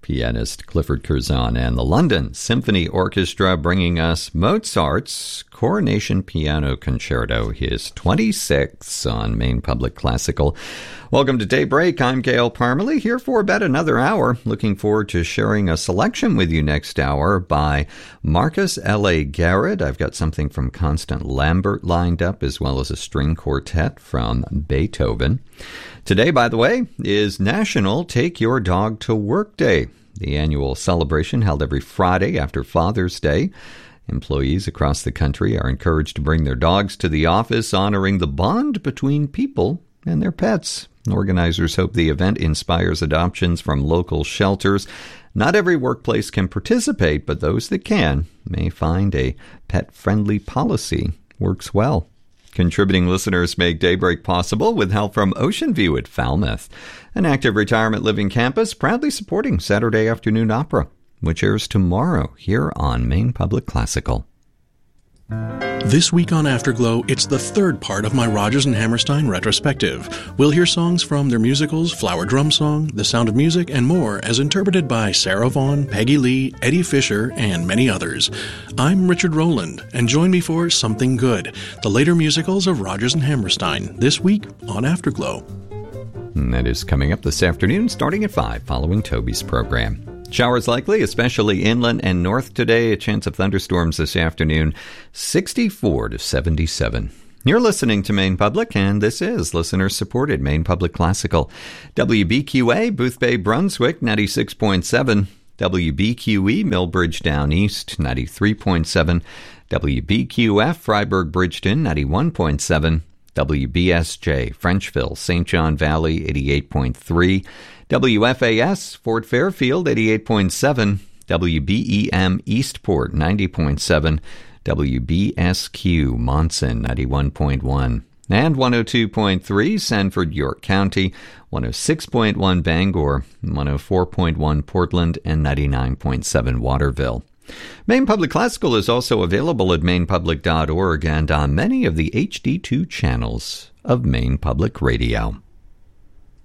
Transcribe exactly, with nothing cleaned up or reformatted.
pianist Clifford Curzon, and the London Symphony Orchestra bringing us Mozart's Coronation Piano Concerto, his twenty-sixth on Maine Public Classical. Welcome to Daybreak. I'm Gail Parmalee, here for about another hour. Looking forward to sharing a selection with you next hour by Marcus L A. Garrett. I've got something from Constant Lambert lined up, as well as a string quartet from Beethoven. Today, by the way, is National Take Your Dog to Work Day, the annual celebration held every Friday after Father's Day. Employees across the country are encouraged to bring their dogs to the office, honoring the bond between people and their pets. Organizers hope the event inspires adoptions from local shelters. Not every workplace can participate, but those that can may find a pet-friendly policy works well. Contributing listeners make Daybreak possible with help from Ocean View at Falmouth, an active retirement living campus proudly supporting Saturday Afternoon Opera, which airs tomorrow here on Maine Public Classical. This week on Afterglow, it's the third part of my Rodgers and Hammerstein retrospective. We'll hear songs from their musicals Flower Drum Song, The Sound of Music, and more, as interpreted by Sarah Vaughan, Peggy Lee, Eddie Fisher, and many others. I'm Richard Rowland, and join me for Something Good, the later musicals of Rodgers and Hammerstein, this week on Afterglow. And that is coming up this afternoon, starting at five, following Toby's program. Showers likely, especially inland and north today. A chance of thunderstorms this afternoon, sixty-four to seventy-seven. You're listening to Maine Public, and this is listener-supported Maine Public Classical. W B Q A, Boothbay, Brunswick, ninety-six point seven. W B Q E, Millbridge Down East, ninety-three point seven. W B Q F, Freiburg, Bridgeton, ninety-one point seven. W B S J, Frenchville, Saint John Valley, eighty-eight point three. W F A S, Fort Fairfield, eighty-eight point seven. W B E M, Eastport, ninety point seven. W B S Q, Monson, ninety-one point one. And one oh two point three, Sanford, York County, one oh six point one, Bangor, one oh four point one, Portland, and ninety-nine point seven, Waterville. Maine Public Classical is also available at maine public dot org and on many of the H D two channels of Maine Public Radio.